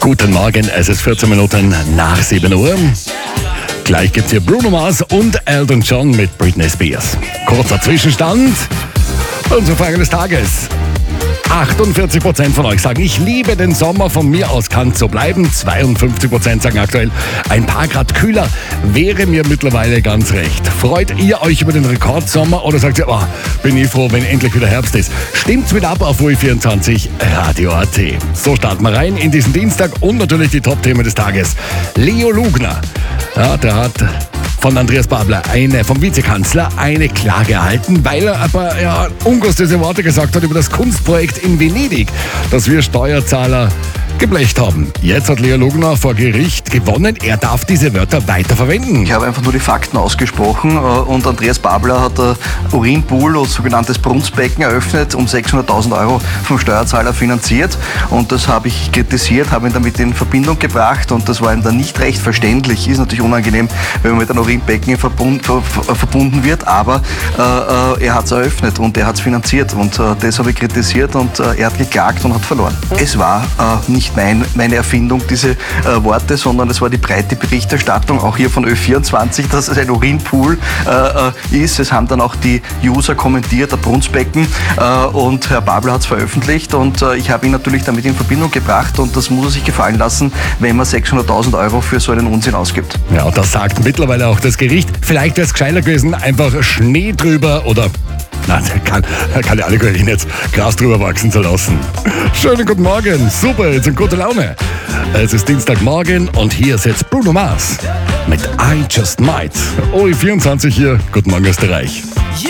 Guten Morgen, es ist 14 Minuten nach 7 Uhr. Gleich gibt's hier Bruno Mars und Elton John mit Britney Spears. Kurzer Zwischenstand. Unsere Frage des Tages. 48% von euch sagen, ich liebe den Sommer, von mir aus kann es so bleiben. 52% sagen aktuell, ein paar Grad kühler wäre mir mittlerweile ganz recht. Freut ihr euch über den Rekordsommer oder sagt ihr, bin ich froh, wenn endlich wieder Herbst ist? Stimmt's mit ab auf UI24 Radio.at. So starten wir rein in diesen Dienstag und natürlich die Top-Themen des Tages. Leo Lugner, ja, der hat von Andreas Babler, vom Vizekanzler, eine Klage erhalten, weil er ein paar ungünstige Worte gesagt hat über das Kunstprojekt in Venedig, das wir Steuerzahler geblecht haben. Jetzt hat Leo Lugner vor Gericht gewonnen. Er darf diese Wörter weiterverwenden. Ich habe einfach nur die Fakten ausgesprochen und Andreas Babler hat ein Urinpool und sogenanntes Brunstbecken eröffnet, um 600.000 Euro vom Steuerzahler finanziert. Und das habe ich kritisiert, habe ihn damit in Verbindung gebracht und das war ihm dann nicht recht verständlich. Ist natürlich unangenehm, wenn man mit einem Urinbecken verbunden wird, aber er hat es eröffnet und er hat es finanziert und das habe ich kritisiert und er hat geklagt und hat verloren. Es war nicht meine Erfindung, diese Worte, sondern es war die breite Berichterstattung, auch hier von Ö24, dass es ein Urinpool ist. Es haben dann auch die User kommentiert, ein Brunstbecken und Herr Babler hat es veröffentlicht und ich habe ihn natürlich damit in Verbindung gebracht und das muss er sich gefallen lassen, wenn man 600.000 Euro für so einen Unsinn ausgibt. Ja, und das sagt mittlerweile auch das Gericht. Vielleicht wäre es gescheiter gewesen, einfach Schnee drüber oder nein, kann ja alle Kollegen jetzt Gras drüber wachsen zu lassen. Schönen guten Morgen, super, jetzt sind gute Laune. Es ist Dienstagmorgen und hier ist jetzt Bruno Mars mit I Just Might. OE24 hier, guten Morgen Österreich.